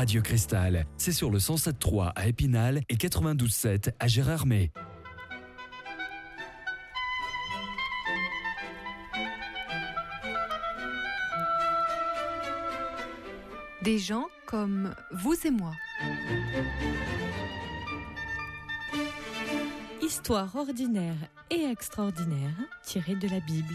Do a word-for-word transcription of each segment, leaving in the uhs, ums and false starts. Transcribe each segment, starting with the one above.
Radio Cristal, c'est sur le cent sept virgule trois à Épinal et quatre-vingt-douze virgule sept à Gérardmer. Des gens comme vous et moi. Histoire ordinaire et extraordinaire tirée de la Bible.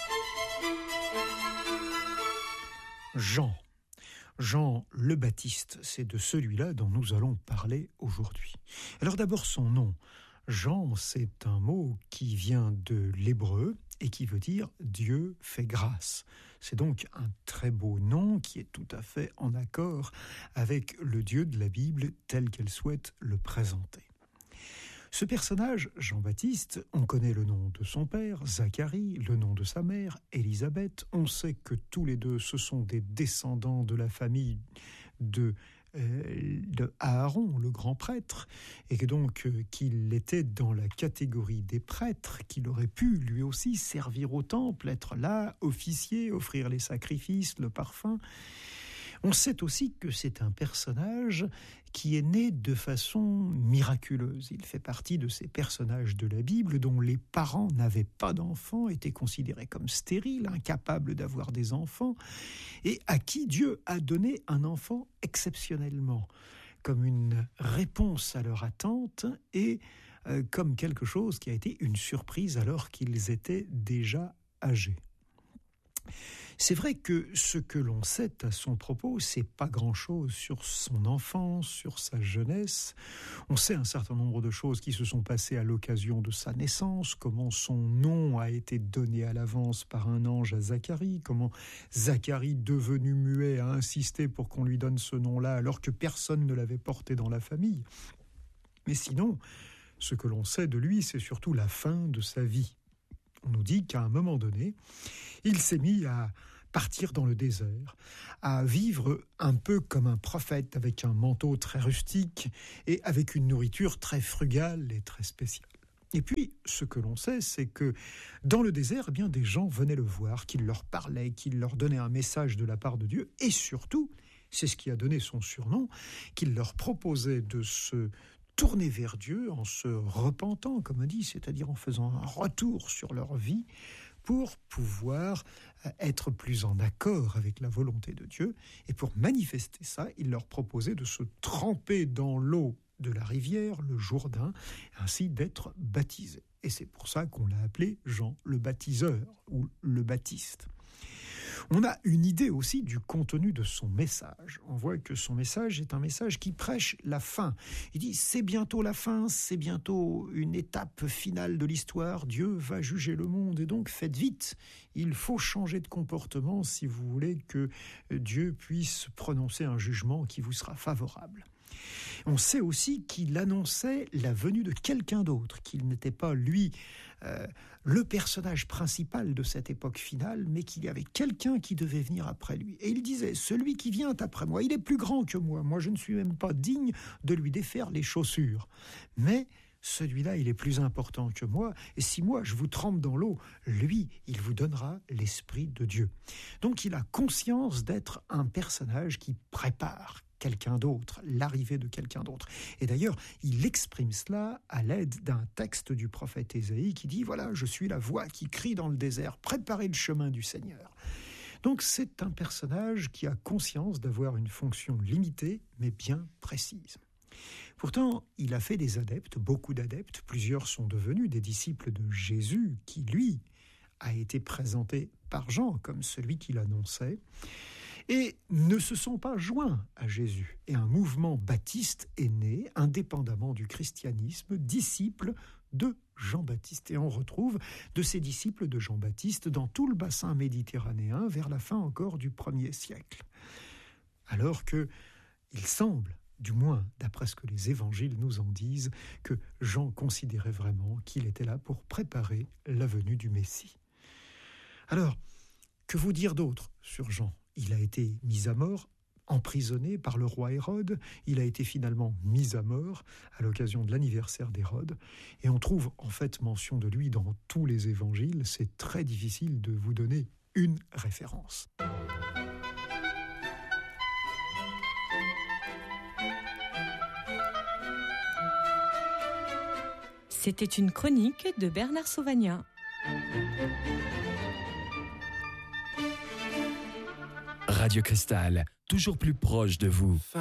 Jean. Jean le Baptiste, c'est de celui-là dont nous allons parler aujourd'hui. Alors d'abord son nom. Jean, c'est un mot qui vient de l'hébreu et qui veut dire « Dieu fait grâce ». C'est donc un très beau nom qui est tout à fait en accord avec le Dieu de la Bible tel qu'elle souhaite le présenter. Ce personnage, Jean-Baptiste, on connaît le nom de son père, Zacharie, le nom de sa mère, Élisabeth. On sait que tous les deux, ce sont des descendants de la famille de, euh, de Aaron, le grand prêtre, et que donc euh, qu'il était dans la catégorie des prêtres, qu'il aurait pu lui aussi servir au temple, être là, officier, offrir les sacrifices, le parfum. On sait aussi que c'est un personnage qui est né de façon miraculeuse. Il fait partie de ces personnages de la Bible dont les parents n'avaient pas d'enfants, étaient considérés comme stériles, incapables d'avoir des enfants, et à qui Dieu a donné un enfant exceptionnellement, comme une réponse à leur attente et euh, comme quelque chose qui a été une surprise alors qu'ils étaient déjà âgés. C'est vrai que ce que l'on sait à son propos, c'est pas grand-chose sur son enfance, sur sa jeunesse. On sait un certain nombre de choses qui se sont passées à l'occasion de sa naissance, comment son nom a été donné à l'avance par un ange à Zacharie, comment Zacharie, devenu muet, a insisté pour qu'on lui donne ce nom-là alors que personne ne l'avait porté dans la famille. Mais sinon, ce que l'on sait de lui, c'est surtout la fin de sa vie. On nous dit qu'à un moment donné, il s'est mis à partir dans le désert, à vivre un peu comme un prophète avec un manteau très rustique et avec une nourriture très frugale et très spéciale. Et puis, ce que l'on sait, c'est que dans le désert, eh bien, des gens venaient le voir, qu'il leur parlait, qu'il leur donnait un message de la part de Dieu, et surtout, c'est ce qui a donné son surnom, qu'il leur proposait de se tourner vers Dieu en se repentant, comme on dit, c'est-à-dire en faisant un retour sur leur vie pour pouvoir être plus en accord avec la volonté de Dieu. Et pour manifester ça, il leur proposait de se tremper dans l'eau de la rivière, le Jourdain, ainsi d'être baptisés. Et c'est pour ça qu'on l'a appelé Jean le Baptiseur ou le Baptiste. On a une idée aussi du contenu de son message. On voit que son message est un message qui prêche la fin. Il dit, c'est bientôt la fin, c'est bientôt une étape finale de l'histoire. Dieu va juger le monde et donc faites vite. Il faut changer de comportement si vous voulez que Dieu puisse prononcer un jugement qui vous sera favorable. On sait aussi qu'il annonçait la venue de quelqu'un d'autre, qu'il n'était pas lui euh, le personnage principal de cette époque finale, mais qu'il y avait quelqu'un qui devait venir après lui. Et il disait, celui qui vient après moi, il est plus grand que moi, moi je ne suis même pas digne de lui défaire les chaussures. Mais celui-là, il est plus important que moi, et si moi je vous trempe dans l'eau, lui, il vous donnera l'Esprit de Dieu. Donc il a conscience d'être un personnage qui prépare quelqu'un d'autre, l'arrivée de quelqu'un d'autre. Et d'ailleurs, il exprime cela à l'aide d'un texte du prophète Ésaïe qui dit « Voilà, je suis la voix qui crie dans le désert, préparez le chemin du Seigneur ». Donc c'est un personnage qui a conscience d'avoir une fonction limitée, mais bien précise. Pourtant, il a fait des adeptes, beaucoup d'adeptes, plusieurs sont devenus des disciples de Jésus, qui, lui, a été présenté par Jean comme celui qui l'annonçait, et ne se sont pas joints à Jésus. Et un mouvement baptiste est né, indépendamment du christianisme, disciple de Jean-Baptiste. Et on retrouve de ces disciples de Jean-Baptiste dans tout le bassin méditerranéen, vers la fin encore du premier siècle. Alors que il semble, du moins d'après ce que les évangiles nous en disent, que Jean considérait vraiment qu'il était là pour préparer la venue du Messie. Alors, que vous dire d'autre sur Jean ? Il a été mis à mort, emprisonné par le roi Hérode. Il a été finalement mis à mort à l'occasion de l'anniversaire d'Hérode. Et on trouve en fait mention de lui dans tous les évangiles. C'est très difficile de vous donner une référence. C'était une chronique de Bernard Sauvagnat. Radio Cristal, toujours plus proche de vous.